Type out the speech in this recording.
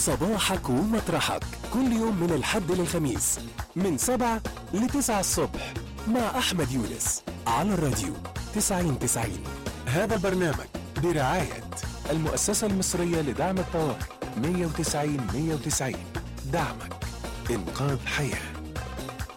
صباحك ومطرحك كل يوم من الحد للخميس من 7 ل9 الصبح مع أحمد يونس على الراديو 90-90. هذا البرنامج برعاية المؤسسة المصرية لدعم الطوارئ 190-190. دعمك إنقاذ حياة.